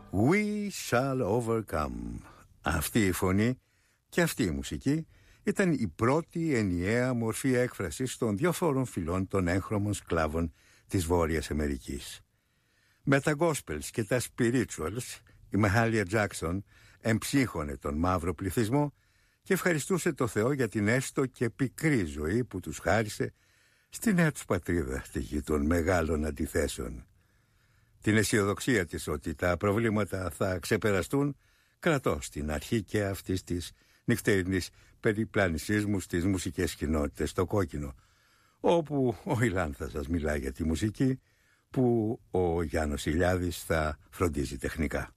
We shall overcome. Αυτή η φωνή και αυτή η μουσική ήταν η πρώτη ενιαία μορφή έκφρασης των διάφορων φυλών των έγχρωμων σκλάβων της Βόρειας Αμερικής. Με τα gospels και τα spirituals, η Mahalia Jackson εμψύχωνε τον μαύρο πληθυσμό και ευχαριστούσε το Θεό για την έστω και πικρή ζωή που τους χάρισε στη νέα τους πατρίδα, τη γη των μεγάλων αντιθέσεων. Την αισιοδοξία της ότι τα προβλήματα θα ξεπεραστούν κρατώ στην αρχή και αυτής της νυχτερινής περιπλάνησής μου στις μουσικές κοινότητες στο Κόκκινο, όπου ο Ηλάν θα σας μιλάει για τη μουσική που ο Γιάννος Ηλιάδης θα φροντίζει τεχνικά.